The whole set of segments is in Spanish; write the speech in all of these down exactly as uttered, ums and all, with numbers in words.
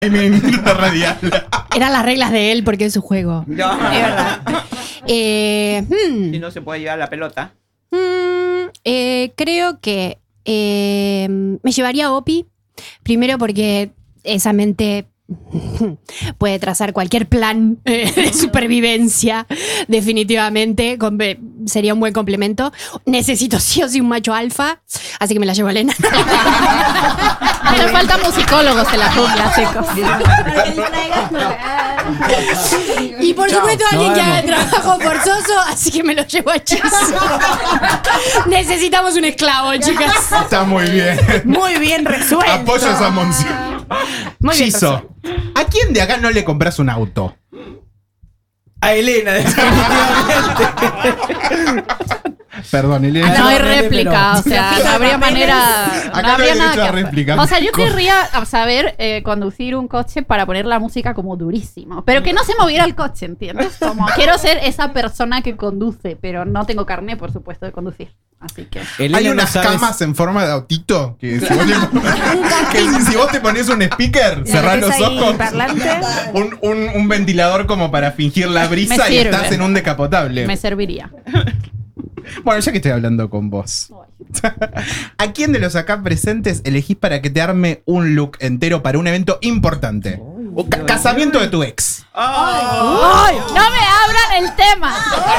radial. Eran las reglas de él porque es su juego. No. Es verdad. Eh, hmm, Si no se puede llevar la pelota. hmm, eh, creo que eh, me llevaría a Opi. Primero porque esa mente puede trazar cualquier plan eh, de supervivencia, definitivamente. Con, sería un buen complemento. Necesito sí o sí un macho alfa, así que me la llevo a Elena. Hace falta musicólogos en la jungla, chicos. Y por supuesto Chao, alguien nos que haga vemos. trabajo forzoso, así que me lo llevo a Chiso. Necesitamos un esclavo, chicas. Está muy bien. Muy bien resuelto. Apoyo esa monción. Muy bien Chiso, ¿a quién de acá no le compras un auto? A Elena, definitivamente. Perdón, Elena. No hay pero- réplica, o sea, no habría manera. Acá No no habría hay nada derecho a que hacer. réplica. O sea, yo querría saber eh, conducir un coche para poner la música como durísimo, pero que no se moviera el coche, ¿entiendes? Como quiero ser esa persona que conduce, pero no tengo carné, por supuesto, de conducir. Así que. Elena Hay no unas sabes- camas en forma de autito que si vos, le, que si, si vos te pones un speaker, cerrás los metés ahí ojos, parlante. un, un, un ventilador como para fingir la brisa Me y sirve. estás en un decapotable. Me serviría. Bueno, ya que estoy hablando con vos, ¿a quién de los acá presentes elegís para que te arme un look entero para un evento importante? Un ca- casamiento de tu ex. ¡Ay! ¡No me abran el tema!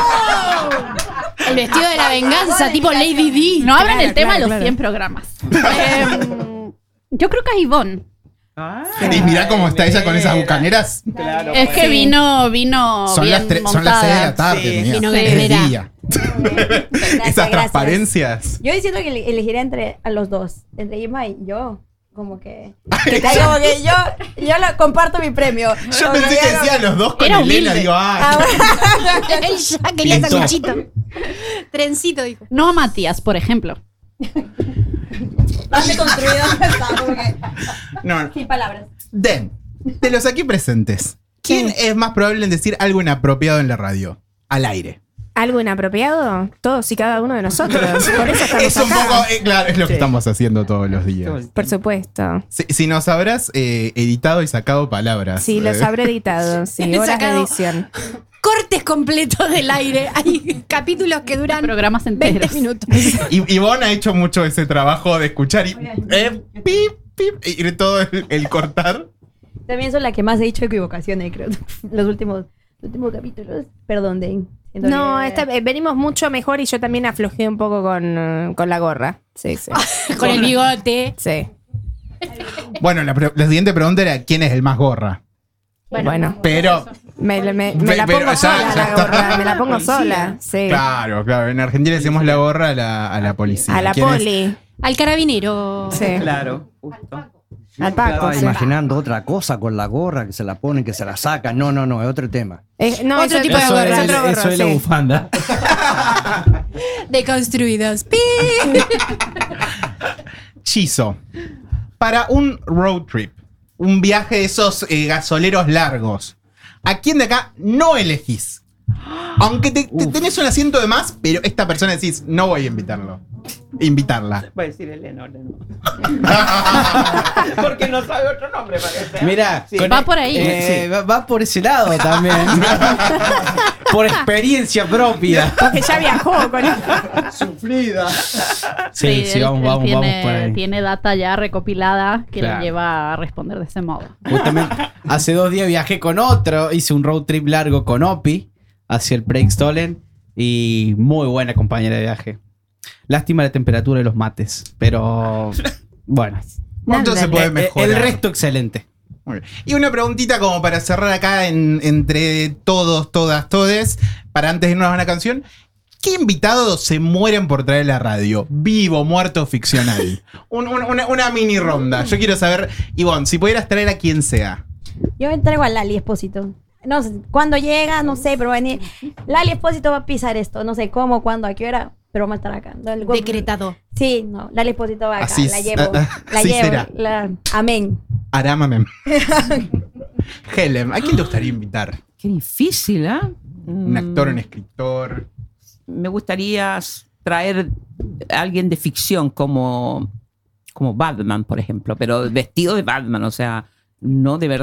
El vestido de la venganza, tipo Lady D. No abran Claro, el tema claro, de los claro. cien programas. Em, yo creo que a Ivonne. Y mirá cómo está ella con esas bucaneras. Claro. Es que pues. vino, vino Son bien las, tre- son las seis de la montada. tarde. Sí, mira. vino Es de guerrera. día. Gracias, Esas gracias. transparencias. Yo diciendo que ele- elegiría entre a los dos, entre Irma y yo. Como que, que tal, como que yo, yo lo, comparto mi premio. Yo Como pensé yo que no- decían los dos con Era Elena. humilde. Digo, Ah, ah, bueno. Él ya quería Pintó. sanguchito. Trencito, dijo. No a Matías, por ejemplo. Más deconstruido está, como que no. sin palabras. Den, de los aquí presentes, ¿quién es más probable en decir algo inapropiado en la radio? Al aire. ¿Algo inapropiado? Todos y cada uno de nosotros. Por eso estamos Es un acá. poco, eh, claro, es lo que Sí. estamos haciendo todos los días. Por supuesto. Si, si nos habrás eh, editado y sacado palabras. Sí, los eh, habré editado. Sí, He horas de sacado- edición. Cortes completos del aire. Hay capítulos que duran Programas veinte enteros. minutos. Y Ivonne ha hecho mucho ese trabajo de escuchar y eh, pip, pip, y todo el, el cortar. También soy la que más he dicho equivocaciones, creo. Los últimos, los últimos capítulos. Perdón, Dane. Siento No, que- esta- eh, venimos mucho mejor y yo también aflojé un poco con, eh, con la gorra. Sí, sí. Con el bigote. Sí. Bueno, la, pre- la siguiente pregunta era: ¿quién es el más gorra? Bueno, Pero, me, me- me Pe- la pero pongo ya- sola ya la está. gorra. Me la pongo sola. Sí. claro, claro. En Argentina le decimos la gorra a la, a la policía. A la ¿Quién es? poli. Al carabinero. Sí. Claro, justo. Al Paco. Estaba sí. imaginando otra cosa con la gorra, que se la ponen, que se la sacan. No, no, no, es otro tema. Eh, no, Otro es tipo de otro- gorra. es Eso otro es, gorro, eso es la sí. bufanda. Deconstruidos. ¡Pi! Chizo. Para un road trip, un viaje de esos eh, gasoleros largos, ¿a quién de acá no elegís? Aunque te, te tenés un asiento de más, pero esta persona decís, no voy a invitarlo. Invitarla. Voy a decir Elena, no. Porque no sabe otro nombre, parece. Mira, Sí. Va por ahí. eh, va, va por ese lado también. Por experiencia propia. Porque ya viajó con él. Sufrida. Sí, sí, él- vamos, él vamos, tiene, vamos por ahí. tiene data ya recopilada que Claro. le lleva a responder de ese modo. Justamente hace dos días viajé con otro, hice un road trip largo con Opi hacia el Breakstolen y muy buena compañera de viaje. Lástima la temperatura de los mates, pero bueno. ¿Cuánto se puede Eh, mejorar? El resto excelente. Muy bien. Y una preguntita como para cerrar acá en- entre todos, todas, todes, para antes de irnos a una canción. ¿Qué invitados se mueren por traer a la radio? Vivo, muerto, ficcional. Un- un- una, una mini ronda. Yo quiero saber, Ivonne, si pudieras traer a quien sea. Yo me traigo a Lali Espósito. No sé, cuando llega, no sé, pero va a venir. Lali Espósito va a pisar esto. No sé cómo, cuándo, a qué hora, pero va a estar acá. El gol- Decretado. Sí, no, Lali Espósito va acá. Así la es- llevo. ah, la así llevo. será. la- amén. Arámame. Helen, ¿a quién te gustaría invitar? Qué difícil, ¿ah? ¿Un actor, un escritor? Me gustaría s- traer a alguien de ficción como, como Batman, por ejemplo, pero vestido de Batman, o sea, no, de verdad.